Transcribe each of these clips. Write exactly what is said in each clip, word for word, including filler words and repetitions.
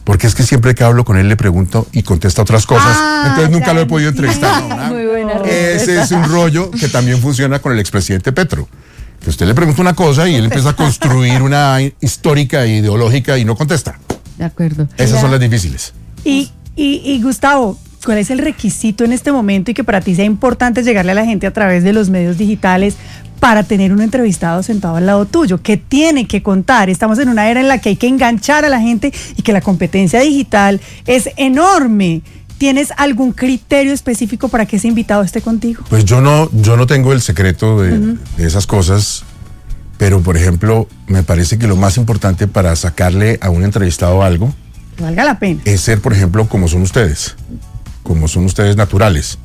porque es que siempre que hablo con él le pregunto y contesta otras cosas, ah, entonces nunca lo he podido entrevistar. No, muy buena Ese es un rollo que también funciona con el expresidente Petro. Que usted le pregunta una cosa y él empieza a construir una histórica e ideológica y no contesta. De acuerdo. Esas Ya. son las difíciles. Y, y, y Gustavo, ¿cuál es el requisito en este momento y que para ti sea importante llegarle a la gente a través de los medios digitales para tener un entrevistado sentado al lado tuyo? ¿Qué tiene que contar? Estamos en una era en la que hay que enganchar a la gente y que la competencia digital es enorme. ¿Tienes algún criterio específico para que ese invitado esté contigo? Pues yo no, yo no tengo el secreto de, uh-huh. de esas cosas, pero por ejemplo, me parece que lo más importante para sacarle a un entrevistado algo que valga la pena es ser, por ejemplo, como son ustedes, como son ustedes naturales.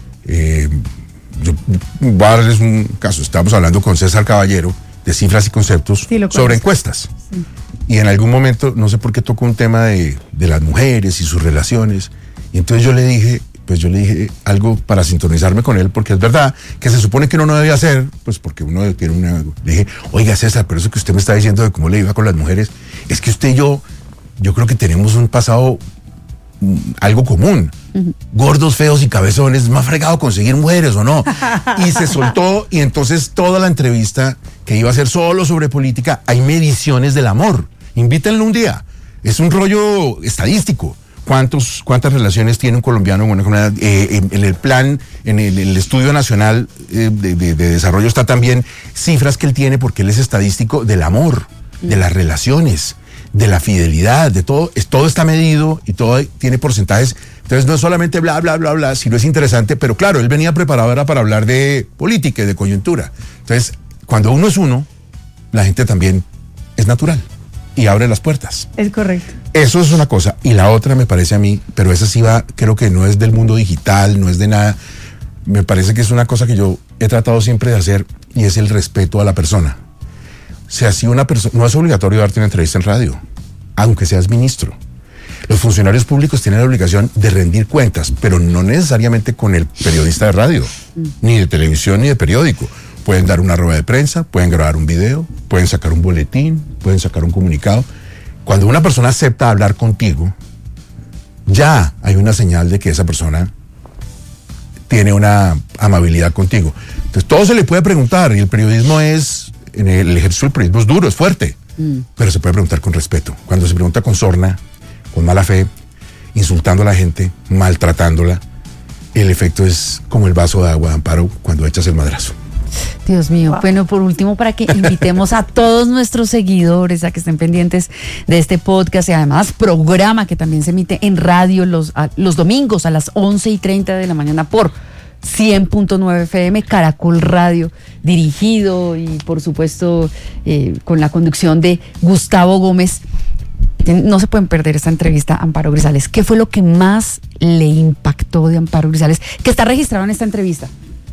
Eh, yo voy a darles un caso. Estábamos hablando con César Caballero de cifras y conceptos sí, sobre encuestas. Sí. Y en algún momento, no sé por qué tocó un tema de, de las mujeres y sus relaciones. Y entonces yo le dije, pues yo le dije algo para sintonizarme con él, porque es verdad que se supone que uno no debe hacer, pues porque uno tiene una... Le dije, oiga César, pero eso que usted me está diciendo de cómo le iba con las mujeres, es que usted y yo, yo creo que tenemos un pasado mm, algo común. Uh-huh. Gordos, feos y cabezones, ¿me ha fregado conseguir mujeres o no? Y se soltó, y entonces toda la entrevista, que iba a ser solo sobre política, hay mediciones del amor. Invítenlo un día. Es un rollo estadístico. ¿Cuántos, ¿Cuántas relaciones tiene un colombiano en una comunidad? Eh, en, en el plan, en el, el Estudio Nacional eh, de, de, de Desarrollo está también cifras que él tiene, porque él es estadístico del amor, mm. de las relaciones, de la fidelidad, de todo. Es, todo está medido y todo tiene porcentajes. Entonces no es solamente bla, bla, bla, bla, sino es interesante. Pero claro, él venía preparado era para hablar de política y de coyuntura. Entonces, cuando uno es uno, la gente también es natural y abre las puertas. Es correcto. Eso es una cosa. Y la otra me parece a mí, pero esa sí va, creo que no es del mundo digital, no es de nada. Me parece que es una cosa que yo he tratado siempre de hacer, y es el respeto a la persona. O sea, si una persona, no es obligatorio darte una entrevista en radio, aunque seas ministro. Los funcionarios públicos tienen la obligación de rendir cuentas, pero no necesariamente con el periodista de radio, mm. ni de televisión, ni de periódico. Pueden dar una rueda de prensa, pueden grabar un video, pueden sacar un boletín, pueden sacar un comunicado. Cuando una persona acepta hablar contigo, ya hay una señal de que esa persona tiene una amabilidad contigo. Entonces todo se le puede preguntar, y el periodismo es, en el ejercicio del periodismo es duro, es fuerte, mm. pero se puede preguntar con respeto. Cuando se pregunta con sorna, con mala fe, insultando a la gente, maltratándola, el efecto es como el vaso de agua de Amparo cuando echas el madrazo. Dios mío, wow. Bueno, por último, para que invitemos a todos nuestros seguidores a que estén pendientes de este podcast y además programa que también se emite en radio los, a, los domingos a las once y treinta de la mañana por cien punto nueve F M, Caracol Radio, dirigido y por supuesto eh, con la conducción de Gustavo Gómez. No se pueden perder esta entrevista a Amparo Grisales. ¿Qué fue lo que más le impactó de Amparo Grisales, que está registrado en esta entrevista?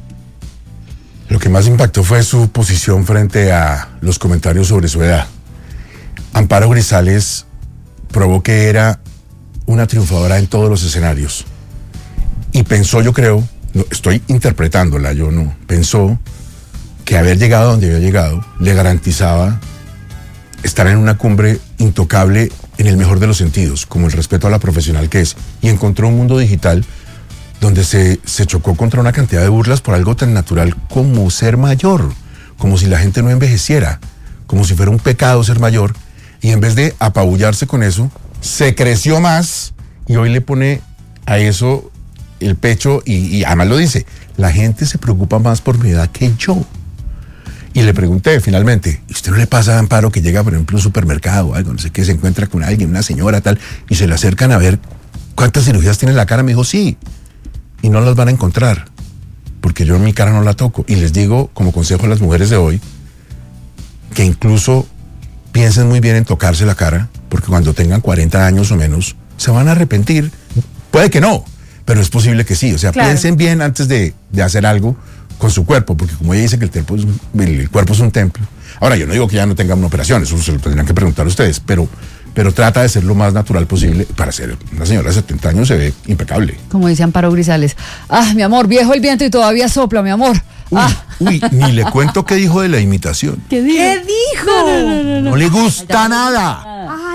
Lo que más impactó fue su posición frente a los comentarios sobre su edad. Amparo Grisales probó que era una triunfadora en todos los escenarios. Y pensó, yo creo, no, estoy interpretándola, yo no, pensó que haber llegado donde había llegado le garantizaba estar en una cumbre intocable en el mejor de los sentidos, como el respeto a la profesional que es. Y encontró un mundo digital donde se, se chocó contra una cantidad de burlas por algo tan natural como ser mayor, como si la gente no envejeciera, como si fuera un pecado ser mayor, y en vez de apabullarse con eso, se creció más y hoy le pone a eso el pecho y, y además lo dice, la gente se preocupa más por mi edad que yo. Y le pregunté finalmente, ¿y usted no le pasa a Amparo que llega, por ejemplo, a un supermercado o algo, no sé qué, se encuentra con alguien, una señora tal, y se le acercan a ver cuántas cirugías tiene en la cara? Me dijo, sí. Y no las van a encontrar, porque yo en mi cara no la toco. Y les digo, como consejo a las mujeres de hoy, que incluso piensen muy bien en tocarse la cara, porque cuando tengan cuarenta años o menos, se van a arrepentir. Puede que no, pero es posible que sí. O sea, claro. Piensen bien antes de, de hacer algo con su cuerpo, porque como ella dice que el, templo es un, el cuerpo es un templo. Ahora, yo no digo que ya no tengan una operación, eso se lo tendrán que preguntar a ustedes, pero... pero trata de ser lo más natural posible. Para ser una señora de setenta años se ve impecable. Como dice Amparo Grisales, ah, mi amor, viejo el viento y todavía sopla, mi amor. Uy, ah. uy, ni le cuento qué dijo de la imitación. ¿Qué dijo? ¿Qué dijo? No, no, no, no. No le gusta nada. Ay,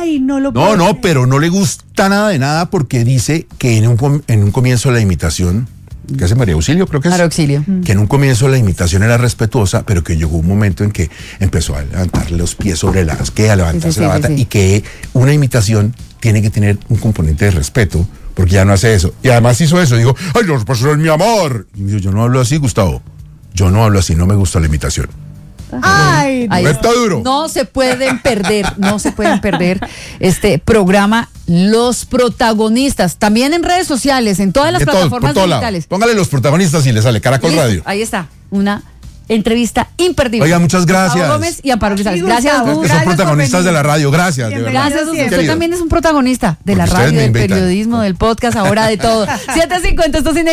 Ay, no lo No, puedo no, creer. pero no le gusta nada de nada porque dice que en un, com- en un comienzo la imitación, ¿qué hace María Auxilio? Creo que es. María Auxilio. Que en un comienzo la imitación era respetuosa, pero que llegó un momento en que empezó a levantar los pies sobre las que a levantarse Sí, sí, la sí, bata sí, sí. y que una imitación tiene que tener un componente de respeto porque ya no hace eso. Y además hizo eso, dijo, ay, los pasos es mi amor. Y me dijo, yo no hablo así, Gustavo. Yo no hablo así, no me gusta la imitación. Ay, Ahí Está está. duro. No se pueden perder, no se pueden perder este programa Los Protagonistas, también en redes sociales, en todas las De todo, plataformas por todo lado. digitales. Póngale los protagonistas y le sale Caracol Listo, Radio. ahí está, una entrevista imperdible. Oiga, muchas gracias. Gustavo Gómez y Amparo Grisales. Sí, Gracias, Gustavo, Gus. Que son Gracias por protagonistas de venir. la radio. Gracias, de verdad. Gracias, Gus. Usted Querido. también es un protagonista de Porque la ustedes radio, me del invitan. periodismo, del podcast, ahora de todo. siete cincuenta, esto es